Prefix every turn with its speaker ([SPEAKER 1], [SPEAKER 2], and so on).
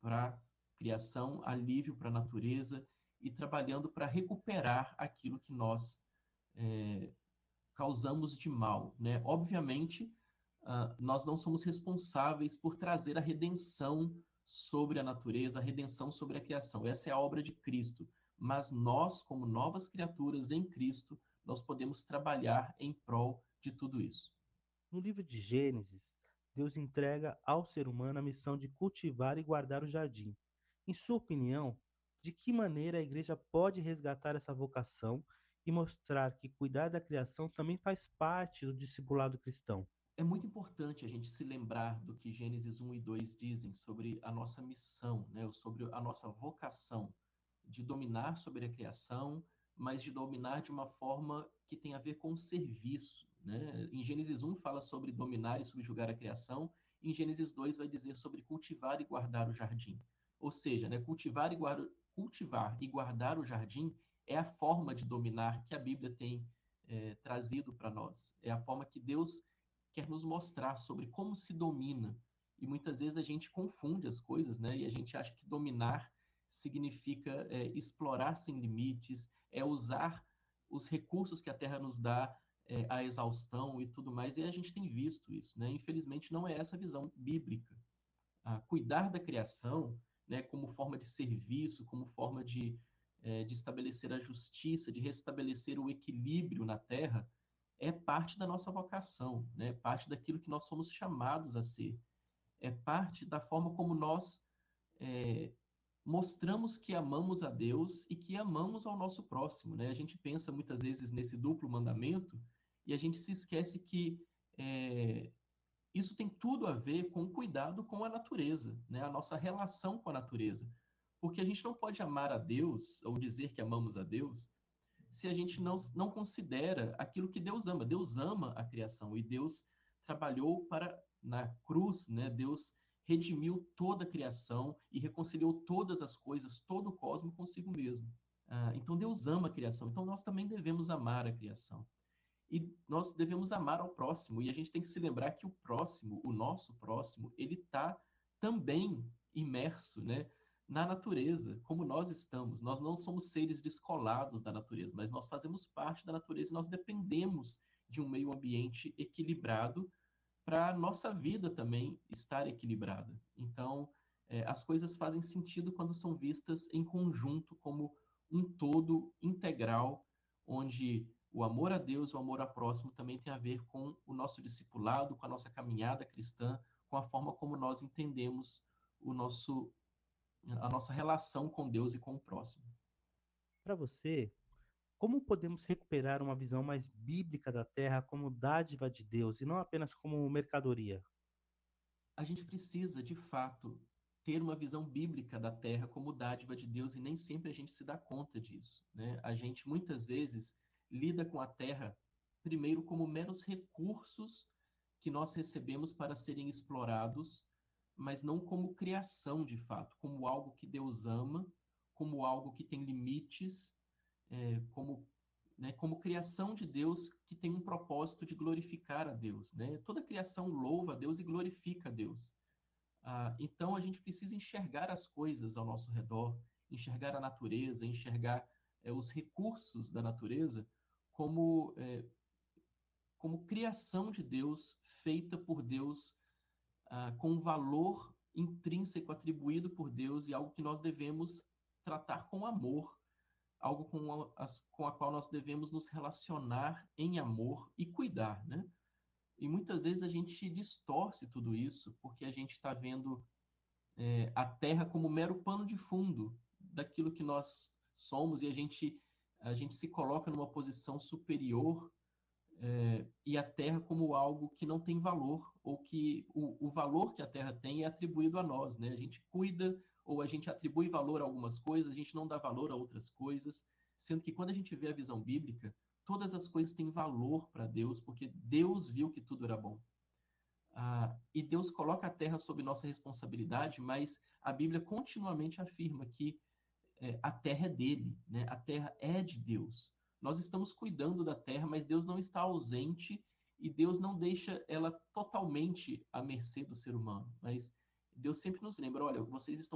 [SPEAKER 1] para a criação, alívio para a natureza e trabalhando para recuperar aquilo que nós causamos de mal, né? Obviamente, nós não somos responsáveis por trazer a redenção sobre a natureza, a redenção sobre a criação. Essa é a obra de Cristo. Mas nós, como novas criaturas em Cristo, nós podemos trabalhar em prol de tudo isso.
[SPEAKER 2] No livro de Gênesis, Deus entrega ao ser humano a missão de cultivar e guardar o jardim. Em sua opinião, de que maneira a igreja pode resgatar essa vocação e mostrar que cuidar da criação também faz parte do discipulado cristão?
[SPEAKER 1] É muito importante a gente se lembrar do que Gênesis 1 e 2 dizem sobre a nossa missão, né? Sobre a nossa vocação de dominar sobre a criação, mas de dominar de uma forma que tem a ver com o serviço, né? Em Gênesis 1 fala sobre dominar e subjugar a criação, em Gênesis 2 vai dizer sobre cultivar e guardar o jardim. Ou seja, né, cultivar e guardar o jardim é a forma de dominar que a Bíblia tem trazido para nós. É a forma que Deus quer nos mostrar sobre como se domina. E muitas vezes a gente confunde as coisas, né? E a gente acha que dominar significa explorar sem limites, é usar os recursos que a Terra nos dá à exaustão e tudo mais. E a gente tem visto isso, né? Infelizmente não é essa a visão bíblica. Cuidar da criação, né, como forma de serviço, como forma de estabelecer a justiça, de restabelecer o equilíbrio na Terra, é parte da nossa vocação, né? É parte daquilo que nós somos chamados a ser. É parte da forma como nós é, mostramos que amamos a Deus e que amamos ao nosso próximo, né? A gente pensa muitas vezes nesse duplo mandamento e a gente se esquece que isso tem tudo a ver com o cuidado com a natureza, né? A nossa relação com a natureza. Porque a gente não pode amar a Deus ou dizer que amamos a Deus se a gente não considera aquilo que Deus ama. Deus ama a criação e Deus trabalhou para, na cruz, né? Deus redimiu toda a criação e reconciliou todas as coisas, todo o cosmos consigo mesmo. Então Deus ama a criação, então nós também devemos amar a criação. E nós devemos amar ao próximo, e a gente tem que se lembrar que o próximo, o nosso próximo, ele está também imerso, né, na natureza, como nós estamos. Nós não somos seres descolados da natureza, mas nós fazemos parte da natureza e nós dependemos de um meio ambiente equilibrado para a nossa vida também estar equilibrada. Então, as coisas fazem sentido quando são vistas em conjunto, como um todo integral, onde o amor a Deus, o amor ao próximo também tem a ver com o nosso discipulado, com a nossa caminhada cristã, com a forma como nós entendemos a nossa relação com Deus e com o próximo.
[SPEAKER 2] Para você, como podemos recuperar uma visão mais bíblica da terra como dádiva de Deus e não apenas como mercadoria?
[SPEAKER 1] A gente precisa, de fato, ter uma visão bíblica da terra como dádiva de Deus e nem sempre a gente se dá conta disso, né? A gente muitas vezes lida com a terra primeiro como meros recursos que nós recebemos para serem explorados, mas não como criação de fato, como algo que Deus ama, como algo que tem limites, como, né, como criação de Deus que tem um propósito de glorificar a Deus, né? Toda criação louva a Deus e glorifica a Deus. Então a gente precisa enxergar as coisas ao nosso redor, enxergar a natureza, enxergar os recursos da natureza como, como criação de Deus, feita por Deus, com valor intrínseco atribuído por Deus e algo que nós devemos tratar com amor, algo com a qual nós devemos nos relacionar em amor e cuidar, né? E muitas vezes a gente distorce tudo isso porque a gente está vendo a Terra como mero pano de fundo daquilo que nós somos e a gente se coloca numa posição superior e a Terra como algo que não tem valor ou que o valor que a Terra tem é atribuído a nós, né? A gente cuida ou a gente atribui valor a algumas coisas, a gente não dá valor a outras coisas, sendo que quando a gente vê a visão bíblica, todas as coisas têm valor para Deus, porque Deus viu que tudo era bom. E Deus coloca a terra sob nossa responsabilidade, mas a Bíblia continuamente afirma que a terra é dele, né? A terra é de Deus. Nós estamos cuidando da terra, mas Deus não está ausente e Deus não deixa ela totalmente à mercê do ser humano. Mas Deus sempre nos lembra: olha, vocês estão